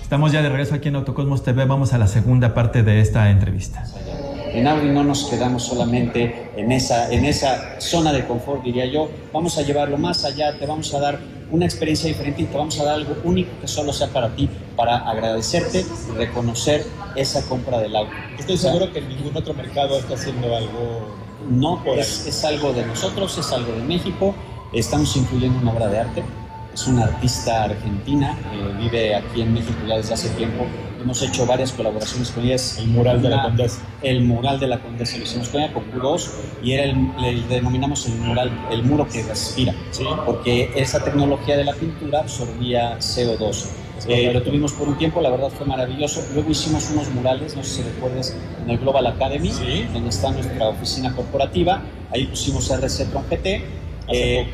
Estamos ya de regreso aquí en Autocosmos TV. Vamos a la segunda parte de esta entrevista. En Audi no nos quedamos solamente en esa zona de confort, diría yo. Vamos a llevarlo más allá, te vamos a dar una experiencia diferente y te vamos a dar algo único que solo sea para ti, para agradecerte y reconocer esa compra del auto. Estoy seguro que ningún otro mercado está haciendo algo. No, es algo de nosotros, es algo de México. Estamos incluyendo una obra de arte. Es una artista argentina, vive aquí en México ya desde hace tiempo. Hemos hecho varias colaboraciones con ella. El mural de la Condesa. El mural de la Condesa lo hicimos con ella, con Q2, y era le denominamos el muro que respira, ¿sí? Porque esa tecnología de la pintura absorbía CO2. Lo tuvimos por un tiempo, la verdad fue maravilloso. Luego hicimos unos murales, no sé si recuerdes, en el Global Academy, ¿sí? Donde está nuestra oficina corporativa. Ahí pusimos RC Trompete.